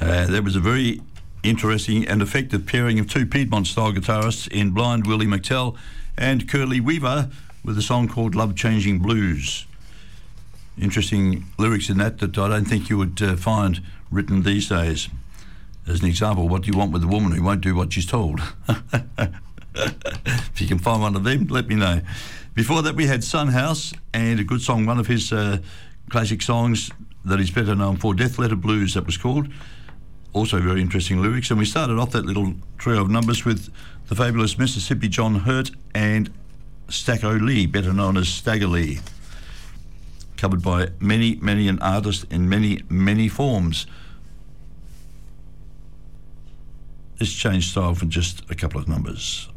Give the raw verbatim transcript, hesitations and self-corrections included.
Uh, that was a very interesting and effective pairing of two Piedmont-style guitarists in Blind Willie McTell and Curly Weaver with a song called Love Changing Blues. Interesting lyrics in that that I don't think you would uh, find written these days. As an example, what do you want with a woman who won't do what she's told? If you can find one of them, let me know. Before that, we had Son House and a good song, one of his uh, classic songs that he's better known for, Death Letter Blues, that was called. Also very interesting lyrics. And we started off that little trio of numbers with the fabulous Mississippi John Hurt and Stacko Lee, better known as Stagger Lee. Covered by many, many an artist in many, many forms. Let's change style for just a couple of numbers.